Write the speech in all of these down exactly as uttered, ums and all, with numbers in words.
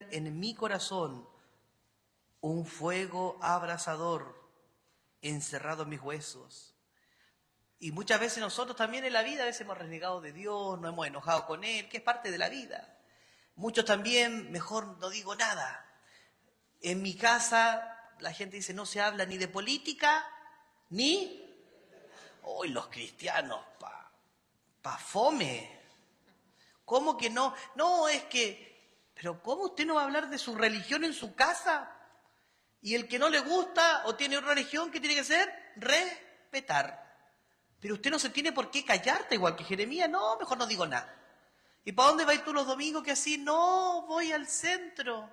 en mi corazón un fuego abrasador encerrado en mis huesos. Y muchas veces nosotros también en la vida, a veces hemos renegado de Dios, nos hemos enojado con Él, que es parte de la vida. Muchos también, mejor no digo nada. En mi casa la gente dice, no se habla ni de política, ni... Hoy los cristianos, pa, pa fome. ¿Cómo que no? No, es que... Pero ¿cómo usted no va a hablar de su religión en su casa? Y el que no le gusta o tiene otra religión, ¿qué tiene que hacer? Respetar. Pero usted no se tiene por qué callarte, igual que Jeremías. No, mejor no digo nada. ¿Y para dónde vas tú los domingos que así? No, voy al centro.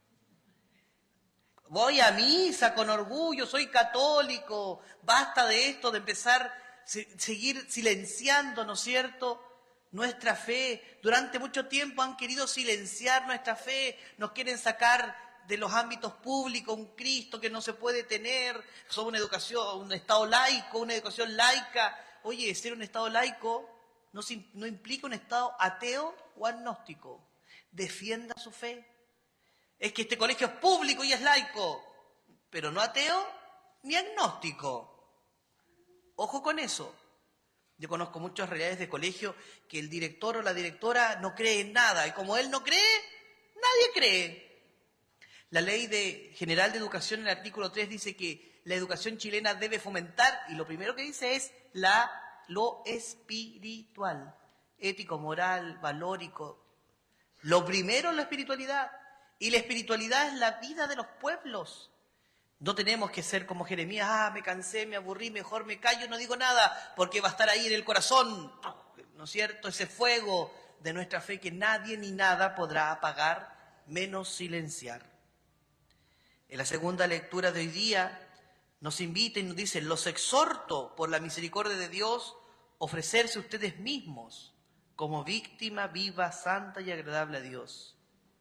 Voy a misa con orgullo, soy católico. Basta de esto, de empezar a seguir silenciando, ¿no es cierto?, nuestra fe. Durante mucho tiempo han querido silenciar nuestra fe. Nos quieren sacar de los ámbitos públicos, un Cristo que no se puede tener, somos una educación, un Estado laico, una educación laica. Oye, ser un Estado laico no, no implica un Estado ateo o agnóstico. Defienda su fe. Es que este colegio es público y es laico, pero no ateo ni agnóstico. Ojo con eso. Yo conozco muchas realidades de colegio que el director o la directora no cree en nada, y como él no cree, nadie cree. La Ley de, General de Educación, en el artículo tres, dice que la educación chilena debe fomentar, y lo primero que dice es la, lo espiritual, ético, moral, valórico. Lo primero es la espiritualidad, y la espiritualidad es la vida de los pueblos. No tenemos que ser como Jeremías, ah, me cansé, me aburrí, mejor me callo, no digo nada, porque va a estar ahí en el corazón, ¿no es cierto?, ese fuego de nuestra fe que nadie ni nada podrá apagar, menos silenciar. En la segunda lectura de hoy día nos invita y nos dice, los exhorto por la misericordia de Dios, ofrecerse ustedes mismos como víctima viva, santa y agradable a Dios.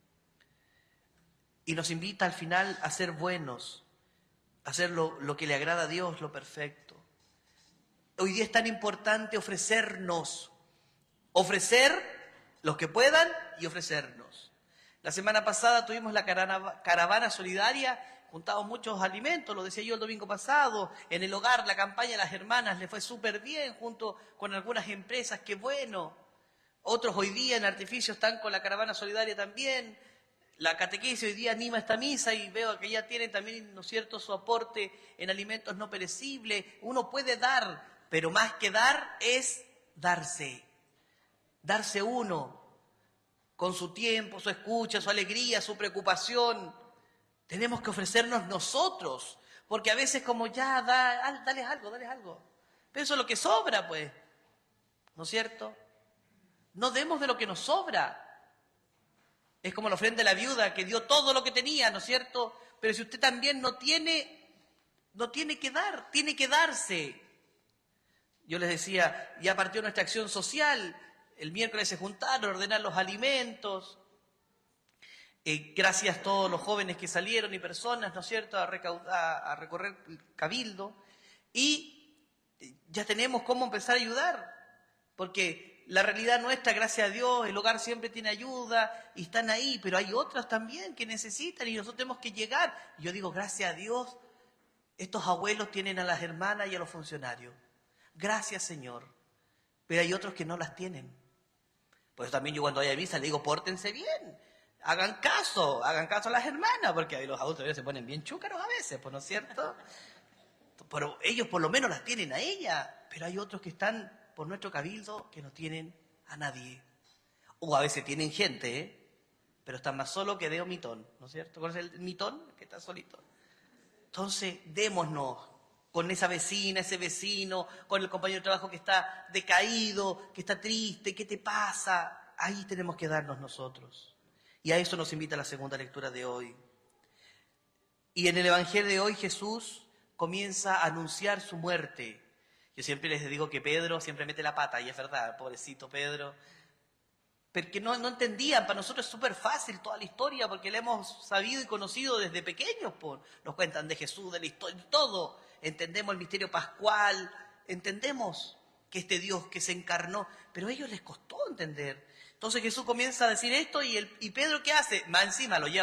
Y nos invita al final a ser buenos, a hacer lo, lo que le agrada a Dios, lo perfecto. Hoy día es tan importante ofrecernos, ofrecer los que puedan y ofrecernos. La semana pasada tuvimos la caravana solidaria, juntamos muchos alimentos, lo decía yo el domingo pasado, en el hogar, la campaña de las hermanas le fue súper bien, junto con algunas empresas, qué bueno. Otros hoy día en Artificio están con la caravana solidaria también. La catequesis hoy día anima esta misa y veo que ya tienen también, ¿no es cierto?, su aporte en alimentos no perecibles. Uno puede dar, pero más que dar es darse. Darse uno. Con su tiempo, su escucha, su alegría, su preocupación. Tenemos que ofrecernos nosotros, porque a veces como ya, da, dale algo, dale algo. Pero eso es lo que sobra, pues, ¿no es cierto? No demos de lo que nos sobra. Es como la ofrenda de la viuda que dio todo lo que tenía, ¿no es cierto? Pero si usted también no tiene, no tiene que dar, tiene que darse. Yo les decía, ya partió nuestra acción social. El miércoles se juntaron a ordenar los alimentos. Eh, gracias a todos los jóvenes que salieron y personas, ¿no es cierto?, a, recaudar, a recorrer el cabildo. Y ya tenemos cómo empezar a ayudar. Porque la realidad nuestra, gracias a Dios, el hogar siempre tiene ayuda y están ahí. Pero hay otras también que necesitan y nosotros tenemos que llegar. Yo digo, gracias a Dios, estos abuelos tienen a las hermanas y a los funcionarios. Gracias, Señor. Pero hay otros que no las tienen. Por eso también yo cuando voy a misa le digo, pórtense bien, hagan caso, hagan caso a las hermanas, porque los adultos se ponen bien chúcaros a veces, pues, ¿no es cierto? Pero ellos por lo menos las tienen a ella, pero hay otros que están por nuestro cabildo que no tienen a nadie. O a veces tienen gente, ¿eh? Pero están más solos que Deo Mitón, ¿no es cierto? ¿Conoces el Mitón? Que está solito. Entonces, démonos con esa vecina, ese vecino, con el compañero de trabajo que está decaído, que está triste, ¿qué te pasa? Ahí tenemos que darnos nosotros. Y a eso nos invita la segunda lectura de hoy. Y en el Evangelio de hoy Jesús comienza a anunciar su muerte. Yo siempre les digo que Pedro siempre mete la pata, y es verdad, pobrecito Pedro. Porque no, no entendían, para nosotros es súper fácil toda la historia, porque la hemos sabido y conocido desde pequeños. Pues. Nos cuentan de Jesús, de la historia, todo. Entendemos el misterio pascual, entendemos que este Dios que se encarnó, pero a ellos les costó entender. Entonces Jesús comienza a decir esto y, el, y Pedro, ¿qué hace? Más encima lo lleva